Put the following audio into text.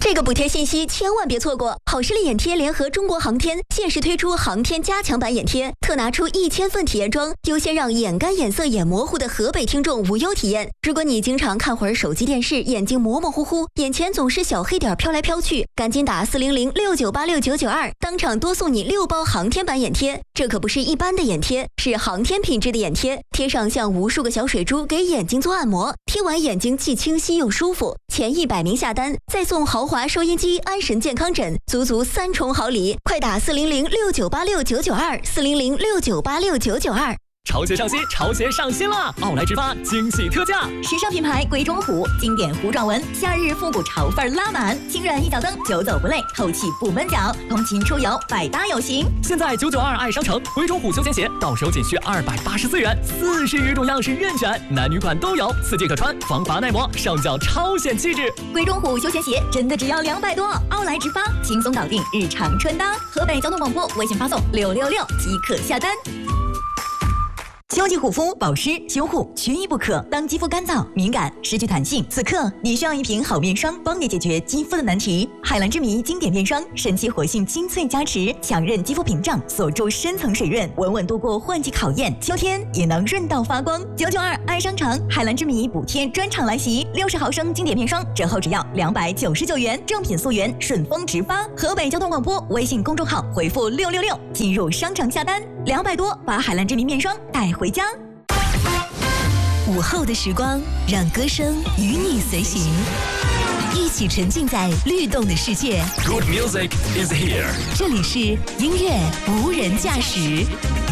这个补贴信息千万别错过！好视力眼贴联合中国航天限时推出航天加强版眼贴，特拿出1000份体验装，优先让眼干、眼涩、眼模糊的河北听众无忧体验。如果你经常看会儿手机电视，眼睛模模糊糊，眼前总是小黑点飘来飘去，赶紧打40069869992，当场多送你6包航天版眼贴。这可不是一般的眼贴，是航天品质的眼贴，贴上像无数个小水珠给眼睛做按摩，贴完眼睛既清晰又舒服。前100名下单再送豪华收音机、安神健康枕，足3重好礼！快打40069869992，40069869992。 潮鞋上新，潮鞋上新啦！奥莱直发惊喜特价， 时尚品牌鬼冢虎经典糊状纹，夏日复古潮范拉满，轻软一脚蹬，久走不累，透气不闷脚，通勤出游百搭有型。 现在992爱商城鬼冢虎休闲鞋到手仅需284元，40余种样式任选，男女款都有，4季可穿，防滑耐磨，上脚超显气质。 鬼冢虎休闲鞋真的只要200多，奥莱直发轻松搞定日常穿搭。河北交通广播微信发送666即可下单。秋季护肤保湿修护缺一不可。当肌肤干燥、敏感、失去弹性，此刻你需要一瓶好面霜，帮你解决肌肤的难题。海蓝之谜经典面霜，神奇活性精粹加持，强韧肌肤屏障，锁住深层水润，稳稳度过换季考验。秋天也能润到发光。992爱商城海蓝之谜补贴专场来袭，60毫升经典面霜折后只要299元，正品溯源，顺丰直发。河北交通广播微信公众号回复666进入商城下单，200多把海蓝之谜面霜带回家。 午后的时光，让歌声与你随行，一起沉浸在律动的世界。 Good music is here。 这里是音乐无人驾驶。